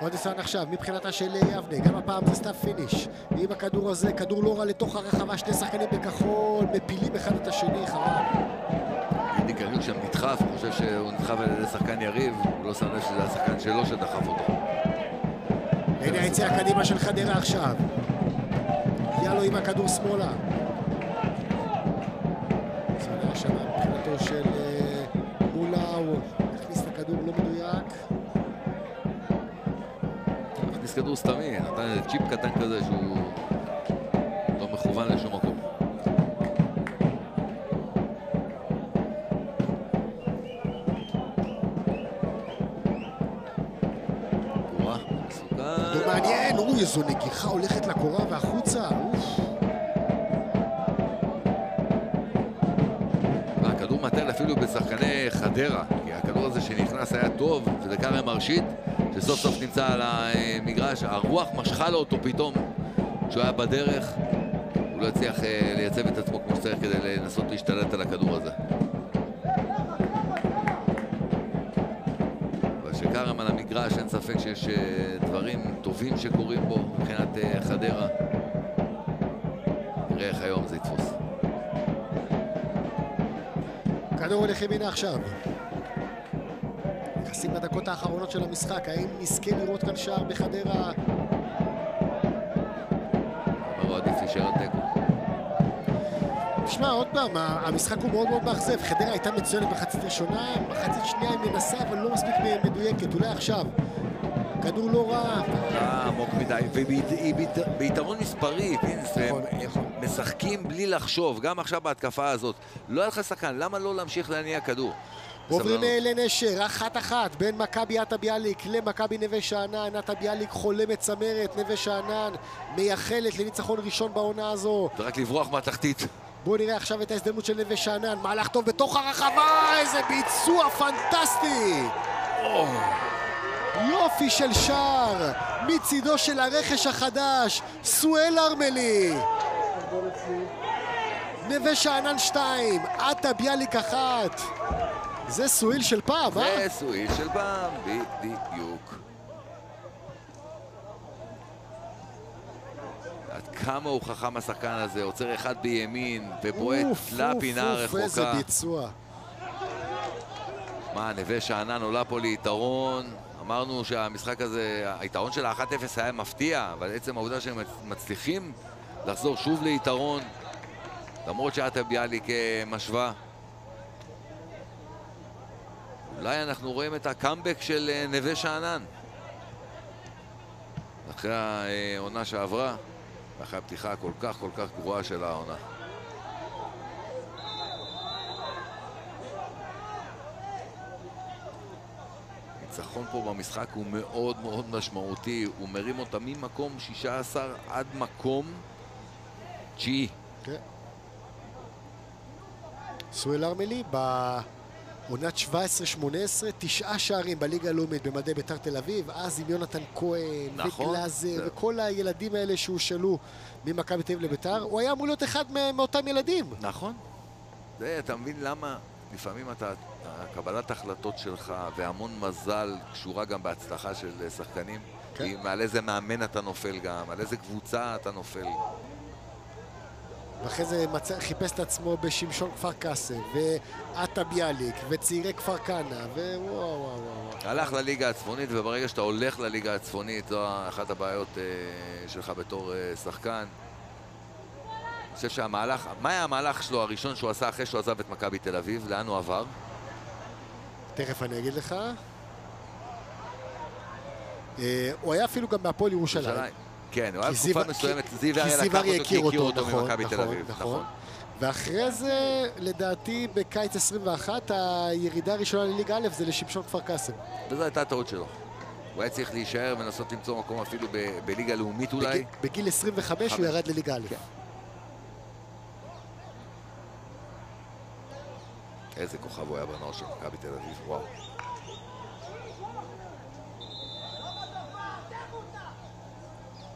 עוד ניסיון עכשיו מבחינתה של יבנה, גם הפעם זה סטאפ פיניש עם הכדור הזה, כדור לא רע לתוך הרחבה, שני שחקנים בכחול מפילים אחד את השני, חבל. גידי קריוק שם נדחף, הוא חושב שהוא נדחף על ידי שחקן יריב, הוא לא שם לב שזה השחקן שלו שדחף אותו. הנה היציאה קדימה של חדרה עכשיו, יאלו עם הכדור שמאלה, זה עולה שם מבחינתו של מולה, הוא הכניס את הכדור לא מדויק, הכניס כדור סתמי, נתן צ'יפ קטן כזה שהוא לא מכוון לשום מקום. קורה, מסוכן. זה מעניין, אוי, איזו נגיחה הולכת לקורה והחוצה, הכדור מטל אפילו בשחקני חדרה, כי הכדור הזה שנכנס היה טוב, וזה קרם מרשיט, שסוף סוף נמצא על המגרש, הרוח משכה לו אותו פתאום, כשהוא היה בדרך, הוא לא הצליח לייצב את עצמו כמו שצריך כדי לנסות להשתלט על הכדור הזה. אבל שקרם על המגרש, אין ספק שיש דברים טובים שקורים בו מבחינת חדרה. נראה איך היום זה יתפוס. כדור הולך ימינה עכשיו. נכנסים לדקות האחרונות של המשחק, האם נזכה לראות כאן שער בחדרה? אמרו עדיף להישאר תיקו. תשמע, עוד פעם, המשחק הוא מאוד מאוד מאכזב. חדרה הייתה מצוינת בחצית ראשונה, מחצית שנייה היא מנסה, אבל לא מספיק מדויקת. אולי עכשיו. כדור לא רע. עמוק מדי, וביתרון מספרי, פינס, הם משחקים בלי לחשוב, גם עכשיו בהתקפה הזאת. לא היה לך שחקן, למה לא להמשיך להניע כדור? עוברים לנשר, 1-1 בין מכבי עטה ביאליק למכבי נווה שאנן. עטה ביאליק חולמת צמרת, נווה שאנן מייחלת לניצחון ראשון בעונה הזו. זה רק לברוח מהתחתית. בואו נראה עכשיו את ההזדמנות של נווה שאנן, מהלך טוב בתוך הרחבה, איזה ביצוע פנטסטי! יופי של שער מצידו של הרכש החדש, סואל ארמלי. נווה שאנן 2, עטה ביאליק 1. זה סואיל של פעם, זה סואיל של פעם, בדיוק. עד כמה הוא חכם השחקן הזה, עוצר אחד בימין ובועט לפינה רחוקה. איזה ביצוע. מה, נווה שאנן עולה פה ליתרון. אמרנו שהמשחק הזה, היתרון של ה-1-0 היה מפתיע, אבל עצם העובדה שהם מצליחים לחזור שוב ליתרון, למרות שעטה ביאליק משווה. אולי אנחנו רואים את הקאמבק של נווה שאנן. אחרי העונה שעברה, ואחרי הפתיחה כל כך גרועה של העונה. הניצחון פה במשחק הוא מאוד מאוד משמעותי, הוא מרים אותה ממקום 16 עד מקום 9. כן. סואל ארמלי בעונת 17-18, 9 שערים בליגה הלאומית במדי בית"ר תל אביב, אז עם יונתן כהן וגלאזר וכל הילדים האלה שהושאלו ממכבי תל אביב לבית"ר, הוא היה אמור להיות אחד מאותם ילדים. נכון. אתה מבין למה לפעמים קבלת החלטות שלך והמון מזל קשורה גם בהצלחה של שחקנים, כי מעל איזה מאמן אתה נופל גם, על איזה קבוצה אתה נופל. ואחרי זה חיפש את עצמו בשמשון כפר קאסם, ועטה ביאליק, וצעירי כפר כנא, ווואו. הלך לליגה הצפונית, וברגע שאתה הולך לליגה הצפונית, זו אחת הבעיות שלך בתור שחקן. אני חושב שהמהלך, מה היה המהלך שלו הראשון שהוא עשה אחרי שהוא עזב את מכבי תל אביב? לאן הוא עבר? תכף אני אגיד לך. הוא היה אפילו גם בהפועל ירושלים. כן, הוא היה תקופה מסוימת, זיו אריה לקח אותו כי הכיר אותו ממכבי תל אביב. נכון. ואחרי זה, לדעתי, בקיץ 21, הירידה הראשונה לליגה א' זה לשמשון כפר קאסם. וזו הייתה הטעות שלו. הוא היה צריך להישאר ולנסות למצוא מקום אפילו בליגה לאומית אולי. בגיל 25 הוא ירד לליגה א'. איזה כוכב הוא היה בנוער של מכבי תל אביב, וואו.